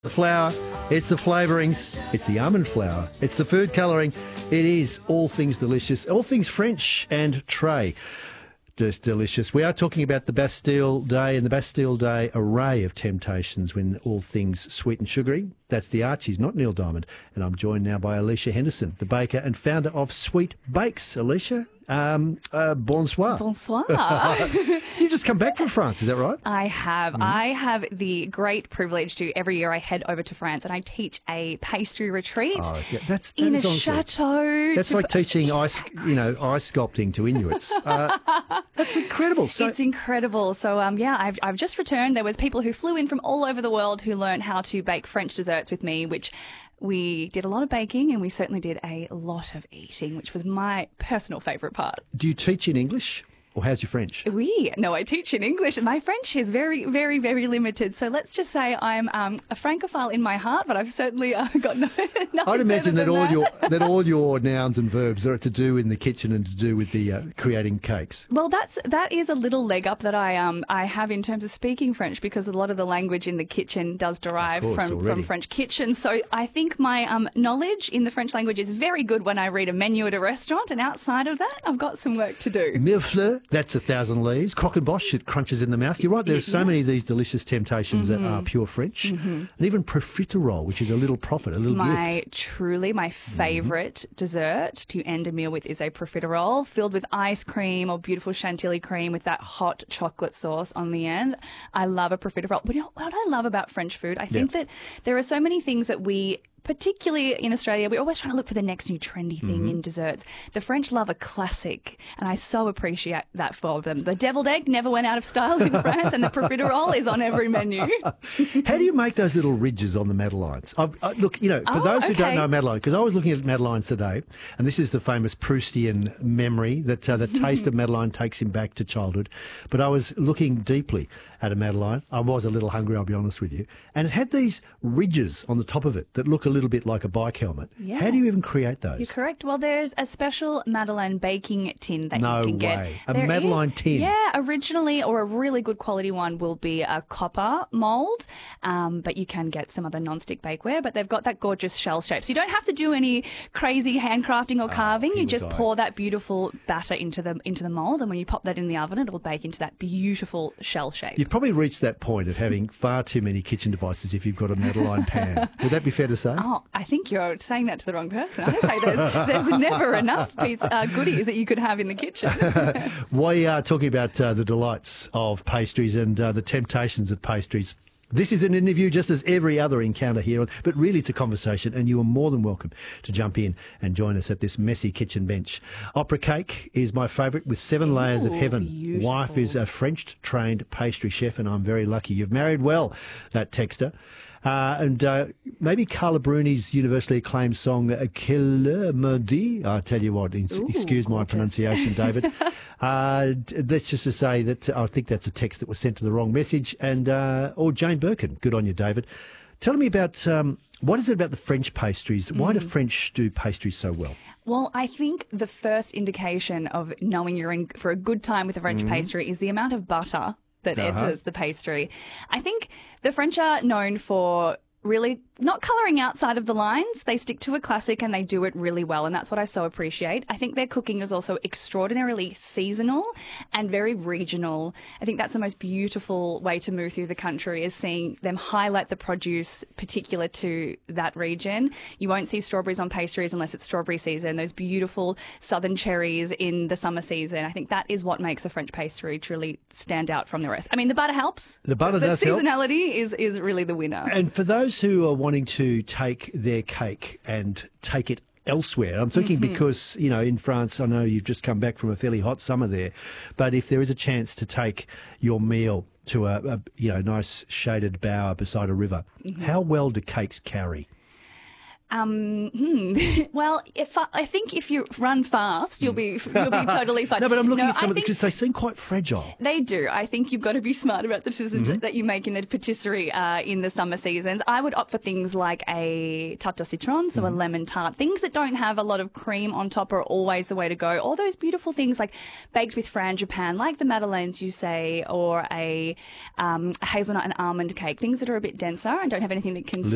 The flour, it's the flavourings, it's the almond flour, it's the food colouring. It is all things delicious, all things French and tray. Just delicious. We are talking about the Bastille Day and the Bastille Day array of temptations when all things sweet and sugary. That's the Archies, not Neil Diamond. And I'm joined now by Alicia Henderson, the baker and founder of Sweet Bakes. Alicia, bonsoir. Bonsoir. You've just come back from France, is that right? I have. I have the great privilege to every year I head over to France and I teach a pastry retreat That in a is honestly- chateau. That's like teaching ice sculpting to Inuits. That's incredible. So, It's incredible. So, I've just returned. There was people who flew in from all over the world who learned how to bake French desserts with me, which we did a lot of baking and we certainly did a lot of eating, which was my personal favourite part. do you teach in English, or how's your French? No, I teach in English. My French is very, very, very limited. So let's just say I'm a francophile in my heart, but I've certainly got no. I'd imagine that all your nouns and verbs are to do in the kitchen and to do with the creating cakes. Well, that is a little leg up that I have in terms of speaking French, because a lot of the language in the kitchen does derive from French kitchen. So I think my knowledge in the French language is very good when I read a menu at a restaurant, and outside of that, I've got some work to do. Millefleur, that's 1,000 leaves. Croquembouche, it crunches in the mouth. You're right, there are so many of these delicious temptations that are pure French. And even profiterole, which is a little profit, a little gift. Truly, my favourite dessert to end a meal with is a profiterole filled with ice cream or beautiful chantilly cream with that hot chocolate sauce on the end. I love a profiterole. But you know what I love about French food? I think that there are so many things that we, particularly in Australia, we're always trying to look for the next new trendy thing in desserts. The French love a classic, and I so appreciate that for them. The deviled egg never went out of style in France, and the profiterole is on every menu. How do you make those little ridges on the madeleines? Look, for those who don't know Madeleine, because I was looking at madeleines today, and this is the famous Proustian memory that the taste of Madeleine takes him back to childhood. But I was looking deeply at a Madeleine. I was a little hungry, I'll be honest with you. And it had these ridges on the top of it that look a little bit like a bike helmet. Yeah. How do you even create those? You're correct. Well, there's a special Madeleine baking tin that No you can get. way. A There Madeleine is. tin? Yeah, originally, or a really good quality one will be a copper mould, but you can get some other non-stick bakeware, but they've got that gorgeous shell shape. So you don't have to do any crazy handcrafting or carving. You just pour that beautiful batter into the mould, and when you pop that in the oven, it'll bake into that beautiful shell shape. You've probably reached that point of having far too many kitchen devices if you've got a Madeleine pan. Would that be fair to say? Oh, I think you're saying that to the wrong person. I say there's never enough goodies that you could have in the kitchen. We are talking about the delights of pastries and the temptations of pastries. This is an interview just as every other encounter here, but really it's a conversation, and you are more than welcome to jump in and join us at this messy kitchen bench. Opera cake is my favourite, with 7 layers of heaven. Beautiful. Wife is a French-trained pastry chef, and I'm very lucky. You've married well, that texter. And maybe Carla Bruni's universally acclaimed song, Quelle me dit? I tell you what, excuse my pronunciation, David. That's just to say that I think that's a text that was sent to the wrong message. And or Jane Birkin, good on you, David. Tell me about what is it about the French pastries? Why do French do pastries so well? Well, I think the first indication of knowing you're in for a good time with a French pastry is the amount of butter that enters the pastry. I think the French are known for really not colouring outside of the lines. They stick to a classic and they do it really well, and that's what I so appreciate. I think their cooking is also extraordinarily seasonal and very regional. I think that's the most beautiful way to move through the country, is seeing them highlight the produce particular to that region. You won't see strawberries on pastries unless it's strawberry season. Those beautiful southern cherries in the summer season. I think that is what makes a French pastry truly stand out from the rest. I mean, the butter helps. The butter does help. The seasonality is really the winner. And for those who are wanting to take their cake and take it elsewhere, I'm thinking because, in France, I know you've just come back from a fairly hot summer there, but if there is a chance to take your meal to a nice shaded bower beside a river, how well do cakes carry? Well, I think if you run fast, you'll be totally fine. No, but I'm looking at some of them because they seem quite fragile. They do. I think you've got to be smart about the decisions that you make in the patisserie in the summer seasons. I would opt for things like a tarte au citron, so a lemon tart. Things that don't have a lot of cream on top are always the way to go. All those beautiful things like baked with frangipane, like the madeleines you say, or a hazelnut and almond cake. Things that are a bit denser and don't have anything that can